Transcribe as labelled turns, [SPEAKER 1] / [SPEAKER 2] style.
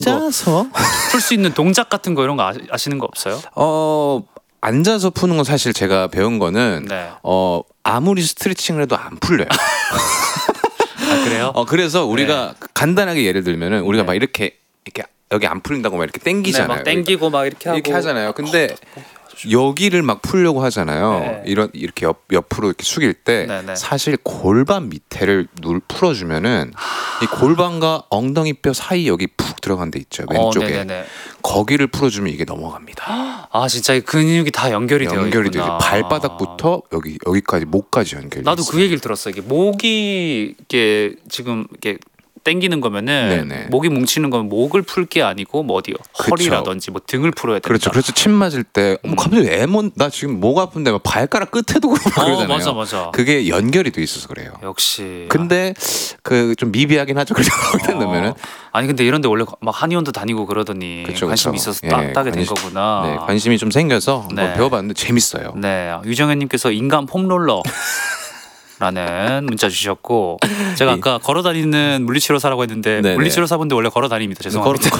[SPEAKER 1] 앉아서
[SPEAKER 2] 풀 수 있는 동작 같은 거 이런 거 아시는 거 없어요?
[SPEAKER 1] 앉아서 푸는 건 사실 제가 배운 거는
[SPEAKER 2] 네.
[SPEAKER 1] 아무리 스트레칭을 해도 안 풀려요.
[SPEAKER 2] 아, 그래요?
[SPEAKER 1] 그래서 우리가 간단하게 예를 들면은 우리가
[SPEAKER 2] 네.
[SPEAKER 1] 막 이렇게 여기 안 풀린다고 막 이렇게 땡기잖아요.
[SPEAKER 2] 네, 막 땡기고 막 이렇게 하고
[SPEAKER 1] 이렇게 하잖아요. 근데 여기를 막 풀려고 하잖아요.
[SPEAKER 2] 네.
[SPEAKER 1] 이렇게 옆으로 이렇게 숙일 때
[SPEAKER 2] 네, 네.
[SPEAKER 1] 사실 골반 밑에를 풀어주면은 이 골반과 엉덩이 뼈 사이 여기 푹 들어간 데 있죠. 왼쪽에
[SPEAKER 2] 네네네.
[SPEAKER 1] 거기를 풀어주면 이게 넘어갑니다.
[SPEAKER 2] 아 진짜 이 근육이 다 연결이 되어
[SPEAKER 1] 연결이
[SPEAKER 2] 있구나.
[SPEAKER 1] 되죠. 발바닥부터 여기까지 목까지 연결이.
[SPEAKER 2] 나도
[SPEAKER 1] 있어요.
[SPEAKER 2] 그 얘기를 들었어. 이게 목이 이게 지금 이게 땡기는 거면은
[SPEAKER 1] 네네.
[SPEAKER 2] 목이 뭉치는 건 목을 풀 게 아니고 뭐 어디요?
[SPEAKER 1] 그쵸.
[SPEAKER 2] 허리라든지 뭐 등을 풀어야 된다.
[SPEAKER 1] 그렇죠. 그래서 침 맞을 때 갑자기 나 지금 목 아픈데 막 발가락 끝에도 그러잖아요.
[SPEAKER 2] 맞아.
[SPEAKER 1] 그게 연결이 돼 있어서 그래요.
[SPEAKER 2] 역시.
[SPEAKER 1] 근데 그 좀 미비하긴 하죠. 그렇죠. 그러면은
[SPEAKER 2] 아니 근데 이런데 원래 막 한의원도 다니고 그러더니
[SPEAKER 1] 그쵸,
[SPEAKER 2] 관심이
[SPEAKER 1] 그쵸.
[SPEAKER 2] 있어서
[SPEAKER 1] 예,
[SPEAKER 2] 따게 된
[SPEAKER 1] 관심-
[SPEAKER 2] 거구나.
[SPEAKER 1] 네, 관심이 좀 생겨서
[SPEAKER 2] 네.
[SPEAKER 1] 한번 배워봤는데 재밌어요.
[SPEAKER 2] 네, 유정현님께서 인간 폼롤러. 라는 문자 주셨고 제가 아까 걸어다니는 물리치료사라고 했는데
[SPEAKER 1] 네네.
[SPEAKER 2] 물리치료사분들 원래 걸어다닙니다. 죄송합니다.